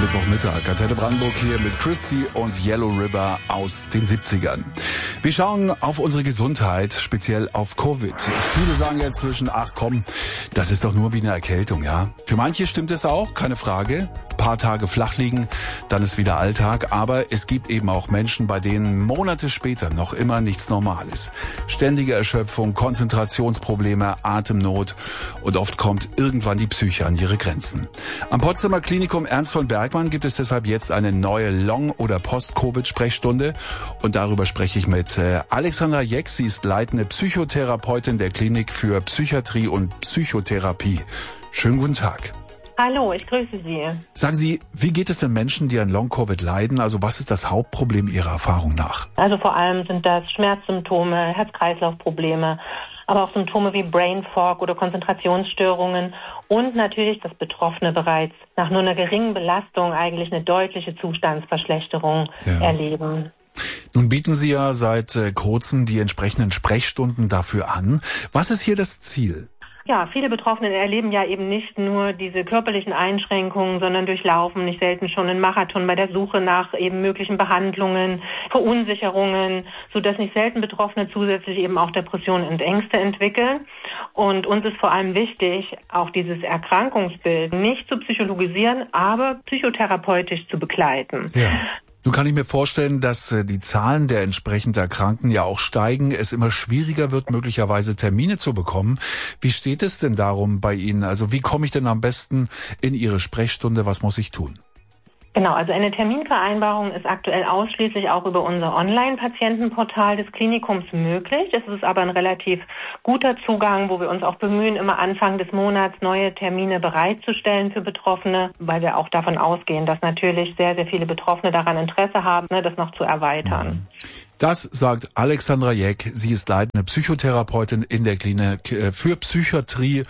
Mittwochmittag. Antenne Brandenburg hier mit Christy und Yellow River aus den 70ern. Wir schauen auf unsere Gesundheit, speziell auf Covid. Viele sagen ja inzwischen, ach komm, das ist doch nur wie eine Erkältung, ja. Für manche stimmt es auch, keine Frage. Ein paar Tage flach liegen, dann ist wieder Alltag. Aber es gibt eben auch Menschen, bei denen Monate später noch immer nichts normal ist. Ständige Erschöpfung, Konzentrationsprobleme, Atemnot und oft kommt irgendwann die Psyche an ihre Grenzen. Am Potsdamer Klinikum Ernst von Bergmann gibt es deshalb jetzt eine neue Long- oder Post-Covid-Sprechstunde und darüber spreche ich mit Alexandra Jeck. Sie ist leitende Psychotherapeutin der Klinik für Psychiatrie und Psychotherapie. Schönen guten Tag. Hallo, ich grüße Sie. Sagen Sie, wie geht es den Menschen, die an Long-Covid leiden? Also was ist das Hauptproblem Ihrer Erfahrung nach? Also vor allem sind das Schmerzsymptome, Herz-Kreislauf-Probleme, aber auch Symptome wie Brain Fog oder Konzentrationsstörungen und natürlich, dass Betroffene bereits nach nur einer geringen Belastung eigentlich eine deutliche Zustandsverschlechterung erleben. Nun bieten Sie ja seit kurzem die entsprechenden Sprechstunden dafür an. Was ist hier das Ziel? Ja, viele Betroffene erleben ja eben nicht nur diese körperlichen Einschränkungen, sondern durchlaufen nicht selten schon einen Marathon bei der Suche nach eben möglichen Behandlungen, Verunsicherungen, sodass nicht selten Betroffene zusätzlich eben auch Depressionen und Ängste entwickeln. Und uns ist vor allem wichtig, auch dieses Erkrankungsbild nicht zu psychologisieren, aber psychotherapeutisch zu begleiten. Ja. Nun kann ich mir vorstellen, dass die Zahlen der entsprechend Erkrankten ja auch steigen, es immer schwieriger wird, möglicherweise Termine zu bekommen. Wie steht es denn darum bei Ihnen? Also wie komme ich denn am besten in Ihre Sprechstunde? Was muss ich tun? Genau, also eine Terminvereinbarung ist aktuell ausschließlich auch über unser Online-Patientenportal des Klinikums möglich. Es ist aber ein relativ guter Zugang, wo wir uns auch bemühen, immer Anfang des Monats neue Termine bereitzustellen für Betroffene, weil wir auch davon ausgehen, dass natürlich sehr, sehr viele Betroffene daran Interesse haben, das noch zu erweitern. Das sagt Alexandra Jeck. Sie ist leitende Psychotherapeutin in der Klinik für Psychiatrie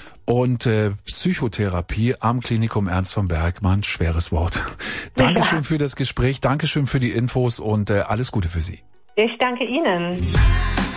und Psychotherapie am Klinikum Ernst von Bergmann. Schweres Wort. Dankeschön für das Gespräch, Dankeschön für die Infos und alles Gute für Sie. Ich danke Ihnen.